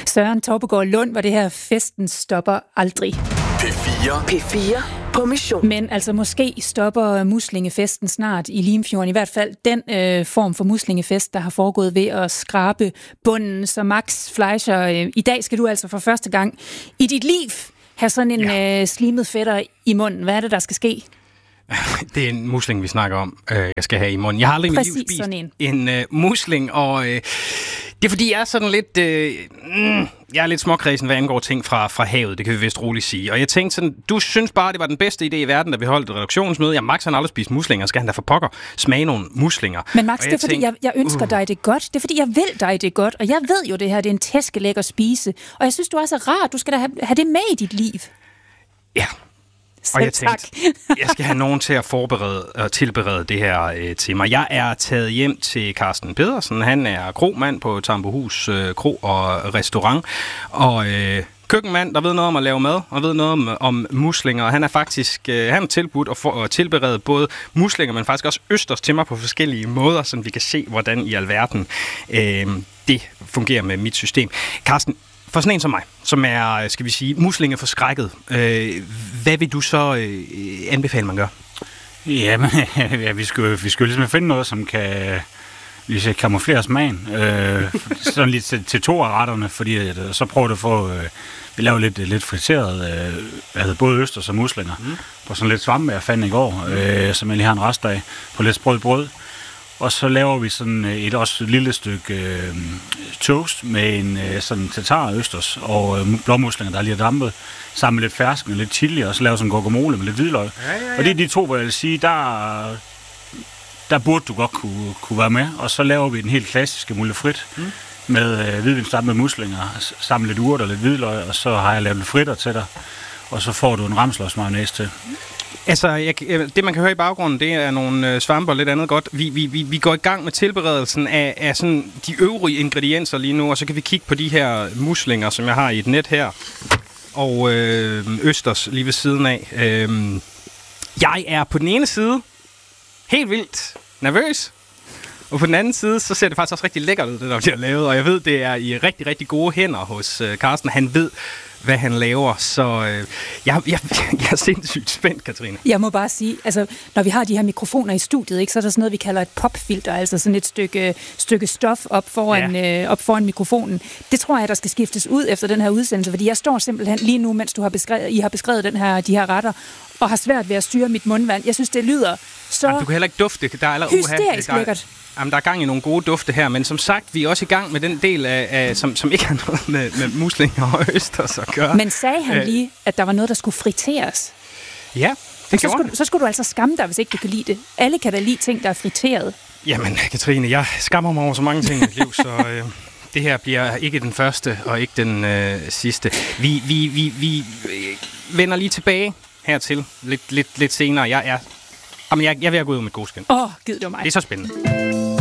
Søren Torpegaard Lund var det her Festen stopper aldrig. P4 på mission. Men altså måske stopper muslingefesten snart i Limfjorden. I hvert fald den form for muslingefest, der har foregået ved at skrabe bunden. Så Max Fleischer, i dag skal du altså for første gang i dit liv have sådan en slimet fætter i munden. Hvad er det, der skal ske? Det er en musling, vi snakker om, jeg skal have i munden. Jeg har aldrig i mit liv spist en musling, og det er fordi, jeg er sådan lidt... jeg er lidt småkredsen, hvad angår ting fra havet, det kan vi vist roligt sige. Og jeg tænkte sådan, du synes bare, det var den bedste idé i verden, da vi holdt et redaktionsmøde. Ja, Max han aldrig spist muslinger, skal han da for pokker smage nogle muslinger. Men Max, det er fordi, jeg ønsker dig det godt. Det er fordi, jeg vil dig det godt. Og jeg ved jo, det her det er en tæskelækker spise. Og jeg synes, du er så rart. Du skal da have det med i dit liv. Ja. Og jeg tænkte, jeg skal have nogen til at forberede og tilberede det her til mig. Jeg er taget hjem til Carsten Pedersen. Han er kromand på Tambohus Kro og Restaurant. Og køkkenmand, der ved noget om at lave mad, og ved noget om muslinger. Og han er faktisk han er tilbudt at tilberede både muslinger, men faktisk også østers til mig på forskellige måder, så vi kan se, hvordan i alverden det fungerer med mit system. Carsten, for sådan en som mig, som er, skal vi sige, muslingeforskrækket, hvad vil du så anbefale, man gør? Jamen, vi skal ligesom finde noget, som kan kamuflere smagen. Sådan lidt til to af retterne, fordi så prøver du at få... vi laver lidt friteret, både østers og muslinger, på sådan lidt svampe, jeg fandt i går, som jeg lige har en rest af, på lidt sprødt brød. Og så laver vi sådan et lille stykke toast med en sådan tatar østers og blåmuslinger, der lige er dampet, sammen med lidt fersken og lidt chili, og så laver sådan en guacamole med lidt hvidløg. Ja. Og det er de to, hvor jeg vil sige, der burde du godt kunne være med. Og så laver vi den helt klassiske mulle frit med hvidvinsdampede muslinger, sammen med lidt urter og lidt hvidløg, og så har jeg lavet lidt fritter til dig, og så får du en ramsløgsmayonnaise til. Altså, det man kan høre i baggrunden, det er nogle svampe og lidt andet godt. Vi går i gang med tilberedelsen af sådan de øvrige ingredienser lige nu, og så kan vi kigge på de her muslinger, som jeg har i et net her, og østers lige ved siden af. Jeg er på den ene side helt vildt nervøs, og på den anden side, så ser det faktisk også rigtig lækkert ud, det der bliver lavet, og jeg ved, det er i rigtig, rigtig gode hænder hos Carsten. Han ved, hvad han laver, så jeg er sindssygt spændt, Katrine. Jeg må bare sige, altså, når vi har de her mikrofoner i studiet, ikke, så er der sådan noget, vi kalder et popfilter, altså sådan et stykke stof op foran mikrofonen. Det tror jeg, der skal skiftes ud efter den her udsendelse, fordi jeg står simpelthen lige nu, mens I har beskrevet de her retter, og har svært ved at styre mit mundvand. Jeg synes, det lyder så... Jamen, du kan heller ikke dufte. Der er allerede hysterisk lækkert. Jamen, der er gang i nogle gode dufte her, men som sagt, vi er også i gang med den del, som ikke har noget med muslinger og østers at gøre. Men sagde han lige, at der var noget, der skulle friteres? Ja, det gjorde så skulle du altså skamme dig, hvis ikke du kan lide det. Alle kan da lide ting, der er friteret. Jamen, Katrine, jeg skammer mig over så mange ting i mit liv, så det her bliver ikke den første og ikke den sidste. Vi vender lige tilbage hertil lidt senere. Jeg vil gå ud med et godskind. Gid det var mig. Det er så spændende.